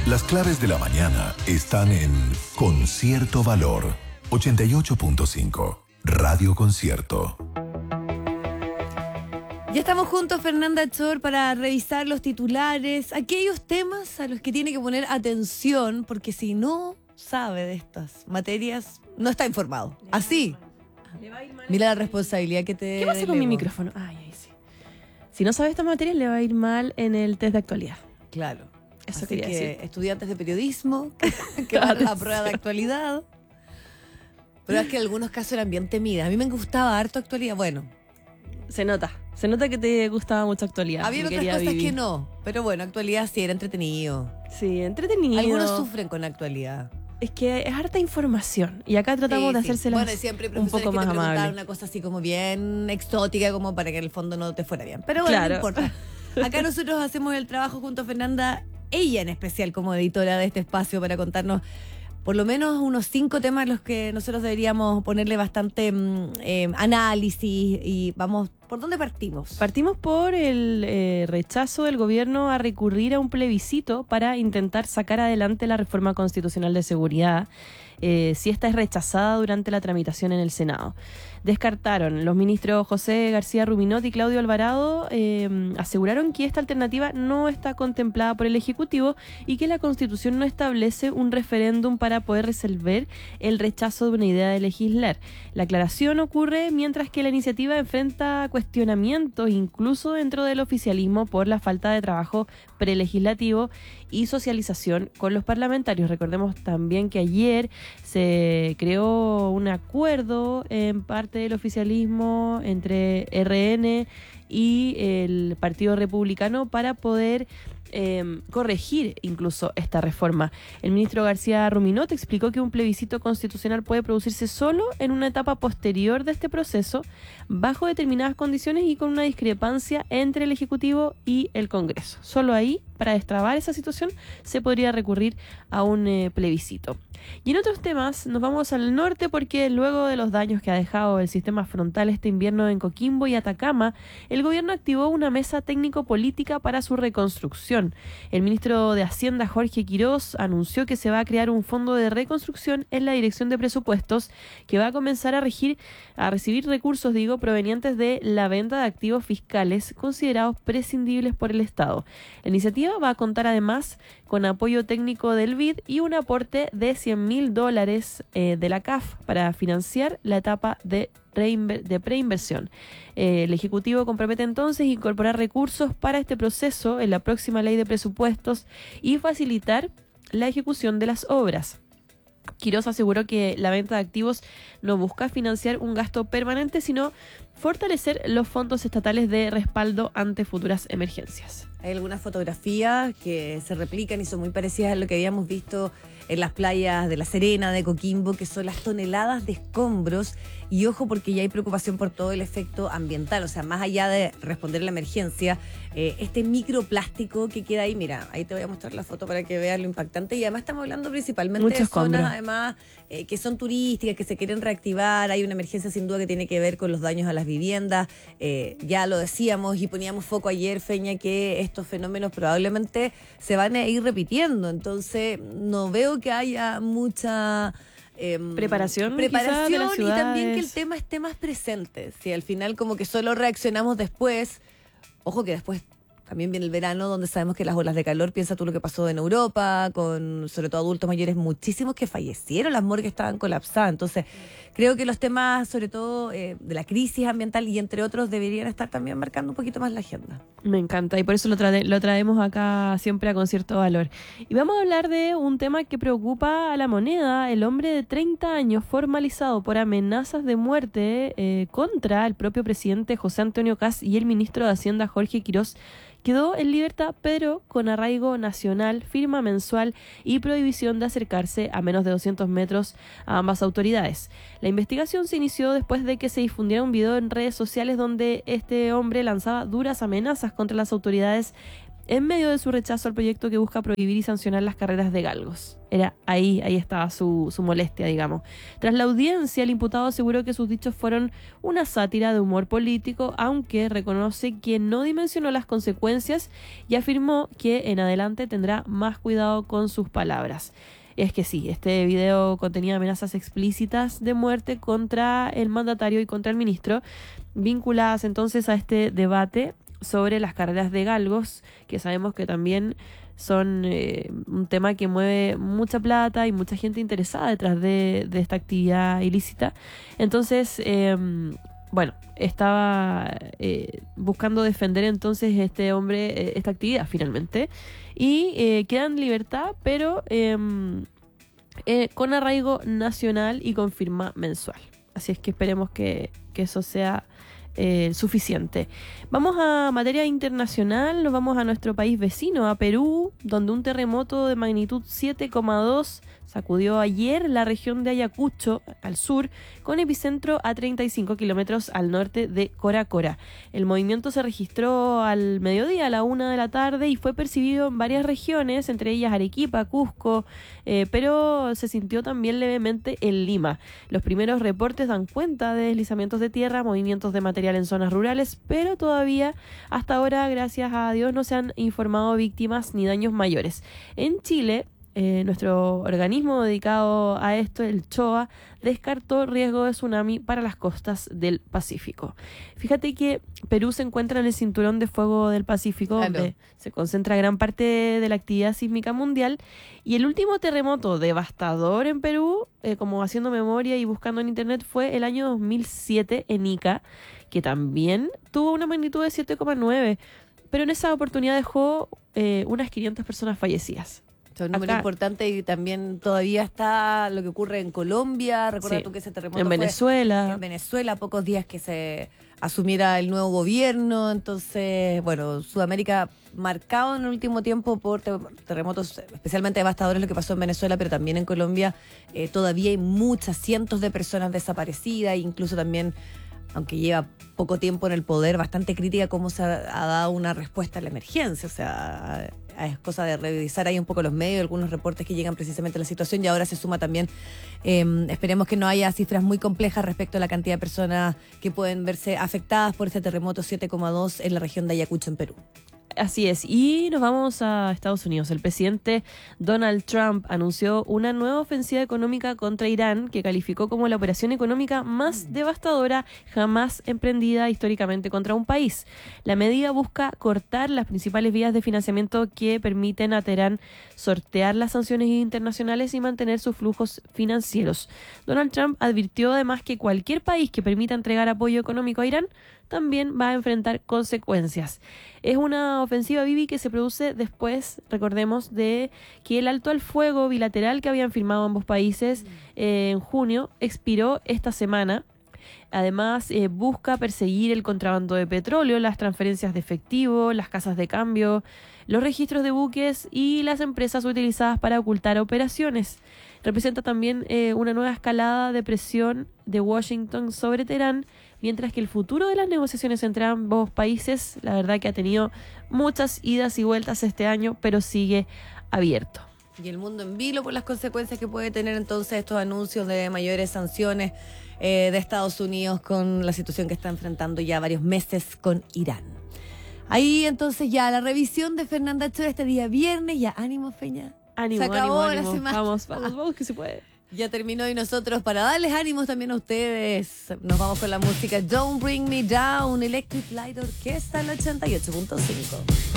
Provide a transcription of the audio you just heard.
Las claves de la mañana están en Concierto Valor 88.5, Radio Concierto. Ya estamos juntos, Fernanda Chor, para revisar los titulares, aquellos temas a los que tiene que poner atención, porque si no sabe de estas materias, no está informado. Así. Mira la responsabilidad que te... ¿Qué pasa con mi micrófono? Ay, ahí sí. Si no sabe estas materias, le va a ir mal en el test de actualidad. Claro. Eso Así quería que decir. estudiantes de periodismo que van a la prueba de actualidad. Pero es que en algunos casos eran bien temidas. A mí me gustaba harto actualidad. Bueno, Se nota que te gustaba mucho actualidad. había otras cosas que no. Pero bueno, actualidad sí era entretenido. Sí, entretenido. Algunos sufren con actualidad. Es que es harta información. Y acá tratamos de hacérselas Bueno, y siempre hay un profesores poco que más te preguntaban amable. una cosa así como bien exótica, como para que en el fondo no te fuera bien. Pero bueno, Claro. no importa. Acá nosotros hacemos el trabajo junto a Fernanda, ella en especial como editora de este espacio, para contarnos por lo menos unos 5 temas a los que nosotros deberíamos ponerle bastante análisis. Y vamos, ¿por dónde partimos? Partimos por el rechazo del gobierno a recurrir a un plebiscito para intentar sacar adelante la reforma constitucional de seguridad, si esta es rechazada durante la tramitación en el Senado. Descartaron los ministros José García Ruminot y Claudio Alvarado, aseguraron que esta alternativa no está contemplada por el Ejecutivo y que la Constitución no establece un referéndum para poder resolver el rechazo de una idea de legislar. La aclaración ocurre mientras que la iniciativa enfrenta cuestionamientos incluso dentro del oficialismo por la falta de trabajo prelegislativo y socialización con los parlamentarios. Recordemos también que ayer se creó un acuerdo en parte del oficialismo entre RN y el Partido Republicano para poder corregir incluso esta reforma. El ministro García Ruminot explicó que un plebiscito constitucional puede producirse solo en una etapa posterior de este proceso, bajo determinadas condiciones y con una discrepancia entre el Ejecutivo y el Congreso. Solo ahí, para destrabar esa situación, se podría recurrir a un plebiscito. Y en otros temas, nos vamos al norte porque luego de los daños que ha dejado el sistema frontal este invierno en Coquimbo y Atacama, el gobierno activó una mesa técnico-política para su reconstrucción. El ministro de Hacienda, Jorge Quirós, anunció que se va a crear un fondo de reconstrucción en la Dirección de Presupuestos que va a comenzar a recibir recursos, provenientes de la venta de activos fiscales considerados prescindibles por el Estado. La iniciativa va a contar además con apoyo técnico del BID y un aporte de $100,000 de la CAF para financiar la etapa de preinversión. El Ejecutivo compromete entonces incorporar recursos para este proceso en la próxima ley de presupuestos y facilitar la ejecución de las obras. Quirós aseguró que la venta de activos no busca financiar un gasto permanente, sino fortalecer los fondos estatales de respaldo ante futuras emergencias. Hay algunas fotografías que se replican y son muy parecidas a lo que habíamos visto en las playas de La Serena, de Coquimbo, que son las toneladas de escombros. Y ojo, porque ya hay preocupación por todo el efecto ambiental. O sea, más allá de responder a la emergencia, este microplástico que queda ahí, mira, ahí te voy a mostrar la foto para que veas lo impactante. Y además estamos hablando principalmente Mucho de escombro. zonas, además, que son turísticas, que se quieren reactivar. Hay una emergencia sin duda que tiene que ver con los daños a las viviendas. Ya lo decíamos y poníamos foco ayer, Feña, que estos fenómenos probablemente se van a ir repitiendo. Entonces, no veo que haya mucha Preparación quizás de las y también que el ciudades. tema esté más presente. Si al final como que solo reaccionamos después, ojo que después también viene el verano, donde sabemos que las olas de calor, piensa tú lo que pasó en Europa, con sobre todo adultos mayores muchísimos que fallecieron, las morgues estaban colapsadas. Entonces, creo que los temas, sobre todo de la crisis ambiental y entre otros, deberían estar también marcando un poquito más la agenda. Me encanta y por eso lo traemos acá siempre a Concierto Valor. Y vamos a hablar de un tema que preocupa a La Moneda. El hombre de 30 años formalizado por amenazas de muerte contra el propio presidente José Antonio Kast y el ministro de Hacienda Jorge Quirós quedó en libertad, pero con arraigo nacional, firma mensual y prohibición de acercarse a menos de 200 metros a ambas autoridades. La investigación se inició después de que se difundiera un video en redes sociales donde este hombre lanzaba duras amenazas contra las autoridades en medio de su rechazo al proyecto que busca prohibir y sancionar las carreras de galgos. Ahí estaba su molestia, digamos. Tras la audiencia, el imputado aseguró que sus dichos fueron una sátira de humor político, aunque reconoce que no dimensionó las consecuencias y afirmó que en adelante tendrá más cuidado con sus palabras. Es que sí, este video contenía amenazas explícitas de muerte contra el mandatario y contra el ministro, vinculadas entonces a este debate sobre las carreras de galgos, que sabemos que también son un tema que mueve mucha plata y mucha gente interesada detrás de esta actividad ilícita. Entonces, estaba buscando defender entonces este hombre esta actividad finalmente, y queda en libertad, pero con arraigo nacional y con firma mensual. Así es que esperemos que eso sea suficiente. Vamos a materia internacional, nos vamos a nuestro país vecino, a Perú, donde un terremoto de magnitud 7,2 sacudió ayer la región de Ayacucho, al sur, con epicentro a 35 kilómetros al norte de Cora Cora. El movimiento se registró al mediodía, a la 1 de la tarde, y fue percibido en varias regiones, entre ellas Arequipa, Cusco, pero se sintió también levemente en Lima. Los primeros reportes dan cuenta de deslizamientos de tierra, movimientos de material en zonas rurales, pero todavía, hasta ahora, gracias a Dios, no se han informado víctimas ni daños mayores. En Chile, nuestro organismo dedicado a esto, el CHOA, descartó riesgo de tsunami para las costas del Pacífico. Fíjate que Perú se encuentra en el cinturón de fuego del Pacífico, donde se concentra gran parte de la actividad sísmica mundial, y el último terremoto devastador en Perú, como haciendo memoria y buscando en internet, fue el año 2007 en Ica, que también tuvo una magnitud de 7,9, pero en esa oportunidad dejó unas 500 personas fallecidas. Es un número importante, y también todavía está lo que ocurre en Colombia. Recuerda tú que ese terremoto en Venezuela. En Venezuela, pocos días que se asumiera el nuevo gobierno. Entonces, Sudamérica marcado en el último tiempo por terremotos especialmente devastadores, lo que pasó en Venezuela, pero también en Colombia todavía hay muchas, cientos de personas desaparecidas, incluso también, aunque lleva poco tiempo en el poder, bastante crítica cómo se ha dado una respuesta a la emergencia. O sea, es cosa de revisar ahí un poco los medios, algunos reportes que llegan precisamente a la situación, y ahora se suma también, esperemos que no haya cifras muy complejas respecto a la cantidad de personas que pueden verse afectadas por este terremoto 7,2 en la región de Ayacucho, en Perú. Así es, y nos vamos a Estados Unidos. El presidente Donald Trump anunció una nueva ofensiva económica contra Irán, que calificó como la operación económica más devastadora jamás emprendida históricamente contra un país. La medida busca cortar las principales vías de financiamiento que permiten a Teherán sortear las sanciones internacionales y mantener sus flujos financieros. Donald Trump advirtió además que cualquier país que permita entregar apoyo económico a Irán también va a enfrentar consecuencias. Es una ofensiva, Vivi, que se produce después, recordemos, de que el alto al fuego bilateral que habían firmado ambos países en junio expiró esta semana. Además, busca perseguir el contrabando de petróleo, las transferencias de efectivo, las casas de cambio, los registros de buques y las empresas utilizadas para ocultar operaciones. Representa también una nueva escalada de presión de Washington sobre Teherán, mientras que el futuro de las negociaciones entre ambos países, la verdad que ha tenido muchas idas y vueltas este año, pero sigue abierto. Y el mundo en vilo por las consecuencias que puede tener entonces estos anuncios de mayores sanciones de Estados Unidos con la situación que está enfrentando ya varios meses con Irán. Ahí entonces ya la revisión de Fernanda Ochoa este día viernes, ya ánimo, Feña. Ánimo, se acabó ánimo. la semana. Vamos que se puede. Ya terminó, y nosotros, para darles ánimos también a ustedes, nos vamos con la música Don't Bring Me Down, Electric Light Orchestra, en 88.5.